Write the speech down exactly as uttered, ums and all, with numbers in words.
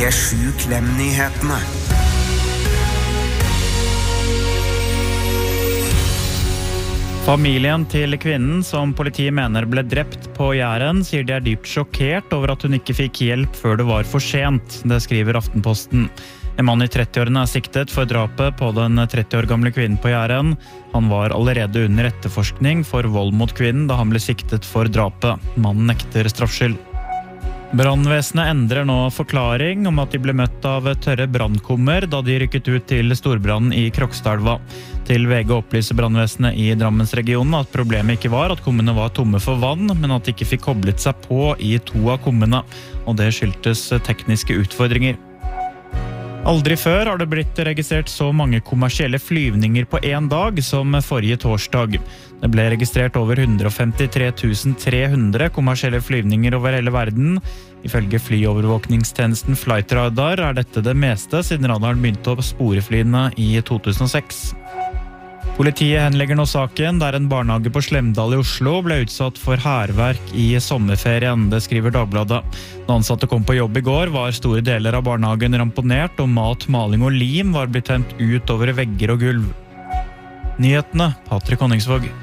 P sju Klem-nyhetene. Familien til kvinnen som politiet mener ble drept på Jæren sier de er dypt sjokkert over at hun ikke fikk hjelp før det var for sent. Det skriver Aftenposten. En mann i trettiårene er siktet for drapet på den tretti år gamle kvinnen på Jæren. Han var allerede under etterforskning for vold mot kvinnen da han ble siktet for drapet. Mannen nekter straffskyld. Brannvesenet endrer nå forklaring om at de ble møtt av tørre brannkummer da de rykket ut til storbrannen i Krokstadelva. Til V G opplyser brannvesenet i Drammensregionen at problemet ikke var at kummene var tomme for vann, men at de ikke fikk koblet seg på i to av kummene, og det skyldtes tekniske utfordringer. Aldri før har det blitt registrert så mange kommersielle flyvninger på en dag som forrige torsdag. Det ble registrert over hundre og femtitre tusen tre hundre kommersielle flyvninger over hele verden. Ifølge flyovervåkningstjenesten Flight Radar er dette det meste siden radaren begynte å spore flyene i to tusen og seks. Politiet henlegger nå saken der en barnehage på Slemdal i Oslo ble utsatt for hærverk i sommerferien, det skriver Dagbladet. Da ansatte kom på jobb i går var store deler av barnehagen ramponert, og mat, maling og lim var blitt hentet ut over vegger og gulv. Nyhetene, Patrick Honningsvåg.